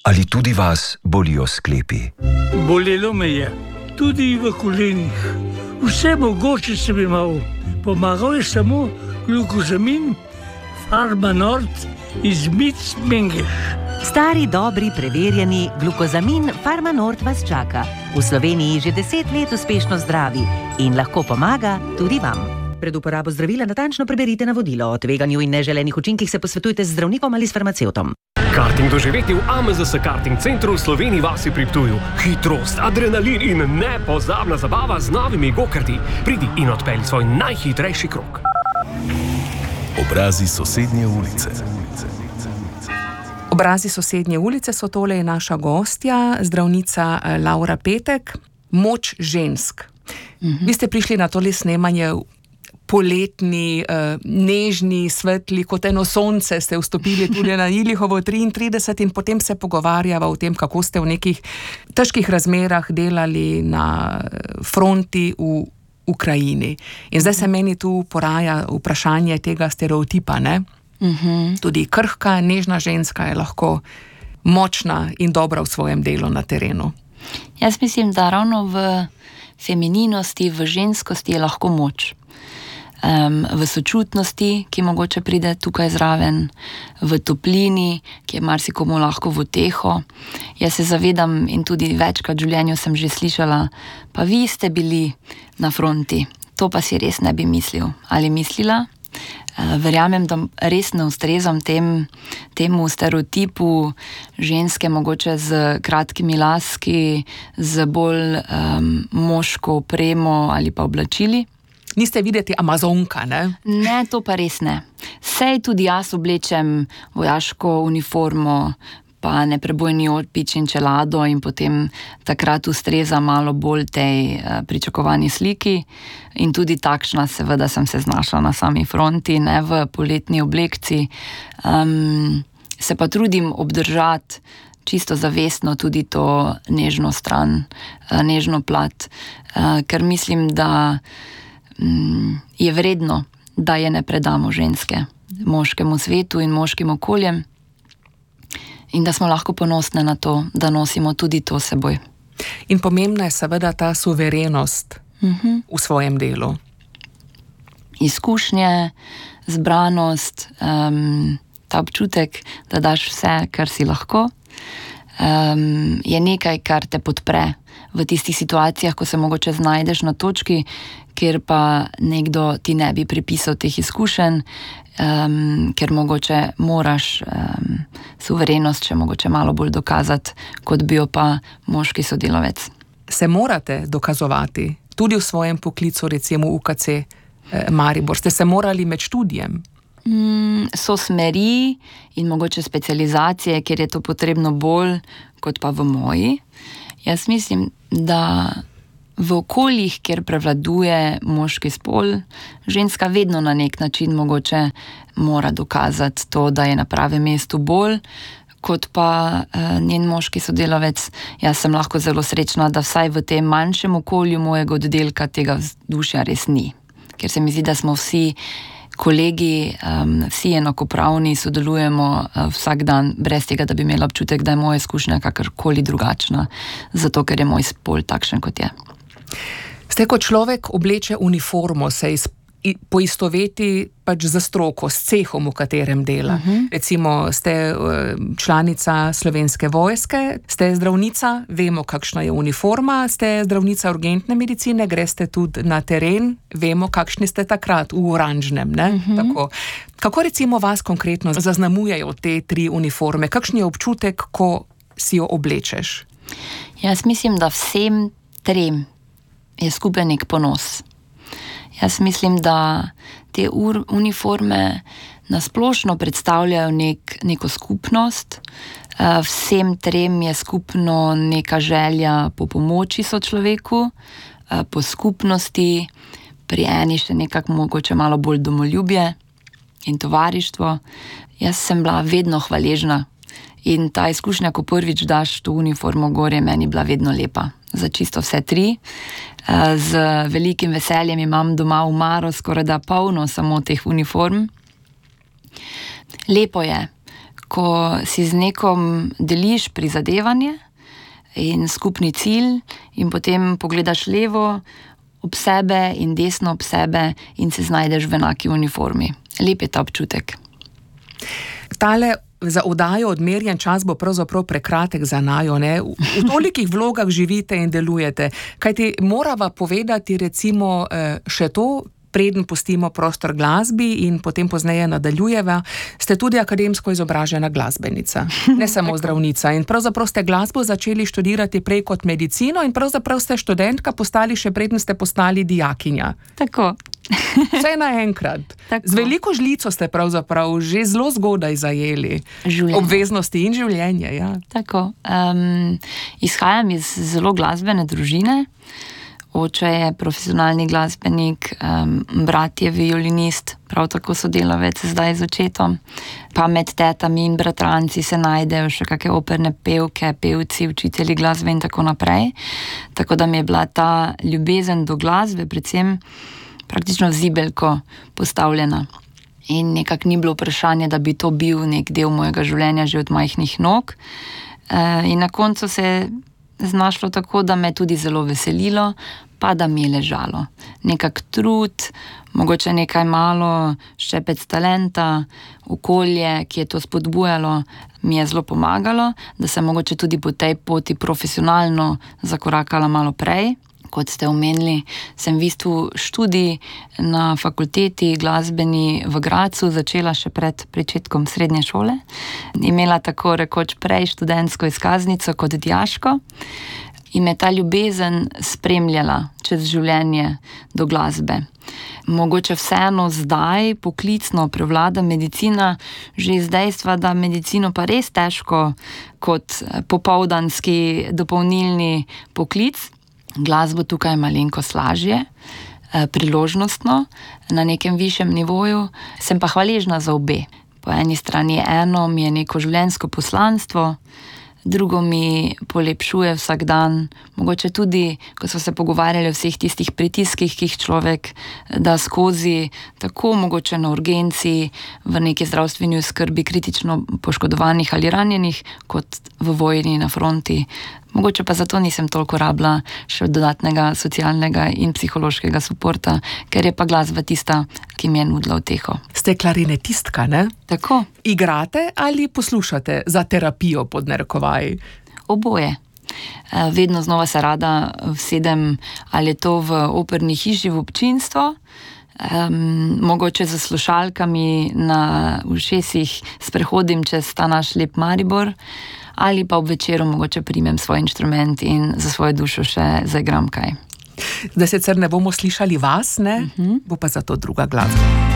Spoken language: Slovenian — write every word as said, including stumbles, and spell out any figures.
Ali tudi vas bolijo sklepi? Bolelo me je, tudi v kolenih. Vse mogoče sem imel. Pomagal je samo glukozamin Farmanort iz Mic-Mengeš. Stari, dobri, preverjeni glukozamin Farmanort vas čaka. V Sloveniji že deset let uspešno zdravi in lahko pomaga tudi vam. Pred uporabo zdravila natančno preberite navodilo. O tveganju in neželenih učinkih se posvetujte z zdravnikom ali s farmacevtom. Karting doživeti v A M Z S Karting Centru v Sloveniji vasi pri Ptuju. Hitrost, adrenalin in nepozabna zabava z novimi go-karti. Pridi in odpelji svoj najhitrejši krog. Obrazi sosednje ulice. Obrazi sosednje ulice so tole naša gostja, zdravnica Laura Petek. Moč žensk. Mhm. Vi ste prišli na tole snemanje poletni, nežni, svetli, kot eno sonce ste vstopili tudi na Ilihovo triintrideset in potem se pogovarjava o tem, kako ste v nekih težkih razmerah delali na fronti v Ukrajini. In zdaj se meni tu poraja vprašanje tega stereotipa, ne? Uh-huh. Tudi krhka, nežna ženska je lahko močna in dobra v svojem delu na terenu. Jaz mislim, da ravno v femininosti, v ženskosti je lahko moč. Um, v sočutnosti, ki mogoče pride tukaj zraven, v toplini, ki je marsikomu lahko v uteho. Jaz se zavedam in tudi večkrat v življenju sem že slišala, pa vi ste bili na fronti, to pa si res ne bi mislil ali mislila. Uh, verjamem, da res ne ustrezam tem, temu stereotipu ženske mogoče z kratkimi laski, z bolj um, moško opremo ali pa oblačili. Niste videti amazonka, ne? Ne, to pa res ne. Sej tudi jaz oblečem vojaško uniformo, pa neprebojni orpič in čelado in potem takrat ustreza malo bolj tej uh, pričakovani sliki. In tudi takšna seveda sem se znašla na sami fronti, ne v poletni oblekci. Um, se pa trudim obdržati čisto zavestno tudi to nežno stran, uh, nežno plat, uh, ker mislim, da je vredno, da je ne predamo ženske moškemu svetu in moškim okoljem in da smo lahko ponosne na to, da nosimo tudi to seboj. In pomembna je seveda ta suverenost uh-huh. v svojem delu. Izkušnje, zbranost, um, ta občutek, da daš vse, kar si lahko, um, je nekaj, kar te podpre v tistih situacijah, ko se mogoče znajdeš na točki, kjer pa nekdo ti ne bi pripisal teh izkušenj, um, ker mogoče moraš um, suverenost še mogoče malo bolj dokazati, kot bi jo pa moški sodelavec. Se morate dokazovati tudi v svojem poklicu, recimo v U K C eh, Maribor. Ste se morali med študijem? Mm, so smeri in mogoče specializacije, kjer je to potrebno bolj, kot pa v moji. Jaz mislim, da v okoljih, kjer prevladuje moški spol, ženska vedno na nek način mogoče mora dokazati to, da je na pravem mestu bolj, kot pa eh, njen moški sodelavec. Jaz sem lahko zelo srečna, da vsaj v tem manjšem okolju mojega oddelka tega vzdušja res ni. Ker se mi zdi, da smo vsi kolegi, um, vsi enakopravni, sodelujemo uh, vsak dan, brez tega, da bi imela občutek, da je moja izkušnja kakorkoli drugačna, zato ker je moj spol takšen, kot je. Ste, ko človek obleče uniformo, se iz, poistoveti pač za stroko, s cehom, v katerem dela. Uh-huh. Recimo, ste članica Slovenske vojske, ste zdravnica, vemo, kakšna je uniforma, ste zdravnica urgentne medicine, greste tudi na teren, vemo, kakšni ste takrat v oranžnem, ne? Uh-huh. Tako. Kako recimo vas konkretno zaznamujejo te tri uniforme? Kakšen je občutek, ko si jo oblečeš? Jaz mislim, da vsem trem je skupaj nek ponos. Jaz mislim, da te ur, uniforme nasplošno predstavljajo nek, neko skupnost. Vsem trem je skupno neka želja po pomoči sočloveku, po skupnosti, pri eni še nekako mogoče malo bolj domoljubje in tovarištvo. Jaz sem bila vedno hvaležna in ta izkušnja, ko prvič daš to uniformo gor, je meni bila vedno lepa. Za čisto vse tri. Z velikim veseljem imam doma omaro, skoraj da polno samo teh uniform. Lepo je, ko si z nekom deliš prizadevanje in skupni cilj, in potem pogledaš levo ob sebe in desno ob sebe in se znajdeš v enaki uniformi. Lep je ta občutek. Tale za oddajo Odmerjen čas bo pravzaprav prekratek za najo, ne? V, v tolikih vlogah živite in delujete. Kajti morava povedati recimo še to, preden pustimo prostor glasbi in potem pozneje nadaljujeva, ste tudi akademsko izobražena glasbenica, ne samo zdravnica. In pravzaprav ste glasbo začeli študirati prej kot medicino in pravzaprav ste študentka postali še preden ste postali dijakinja. Tako. Vse naenkrat. Z veliko žlico ste pravzaprav že zelo zgodaj zajeli življenje. Obveznosti in življenje. Ja. Tako. Um, izhajam iz zelo glasbene družine. Oče je profesionalni glasbenik, um, brat je violinist, prav tako sodelavec zdaj z očetom. Pa med tetami in bratranci se najdejo še kakšne operne pevke, pevci, učitelji glasbe in tako naprej. Tako da mi je bila ta ljubezen do glasbe predvsem praktično v zibelko postavljena. In nekako ni bilo vprašanje, da bi to bil nek del mojega življenja že od majhnih nog. Uh, in na koncu se je znašlo tako, da me je tudi zelo veselilo, pa da mi je ležalo. Nekak trud, mogoče nekaj malo ščepec talenta, okolje, ki je to spodbujalo, mi je zelo pomagalo, da sem mogoče tudi po tej poti profesionalno zakorakala malo prej. Kot ste omenili, sem v bistvu študij na fakulteti glasbeni v Gradcu začela še pred pričetkom srednje šole. Imela tako rekoč prej študentsko izkaznico kot dijaško in me ta ljubezen spremljala čez življenje do glasbe. Mogoče vseeno zdaj poklicno prevlada medicina, že iz dejstva, da medicino pa res težko kot popoldanski dopolnilni poklic. Glasbo tukaj je malenkost lažje, priložnostno, na nekem višjem nivoju, sem pa hvaležna za obe. Po eni strani eno mi je neko življenjsko poslanstvo, drugo mi polepšuje vsak dan, mogoče tudi, ko smo se pogovarjali o vseh tistih pritiskih, ki jih človek da skozi, tako mogoče na urgenci, v neki zdravstveni oskrbi kritično poškodovanih ali ranjenih, kot v vojni na fronti. Mogoče pa zato nisem toliko rabila še dodatnega socialnega in psihološkega suporta, ker je pa glasba tista, ki mi je nudila uteho. Ste klarinetistka, ne? Tako. Igrate ali poslušate za terapijo pod narekovaji? Oboje. Vedno znova se rada vsedem, ali je to v operni hiši v občinstvo, um, mogoče za slušalkami na ušesih sprehodim čez ta naš lep Maribor, ali pa ob večeru mogoče primem svoj inštrument in za svojo dušo še zaigram kaj. Zdaj sicer ne bomo slišali vas, ne? Uh-huh. Bo pa zato druga glasba.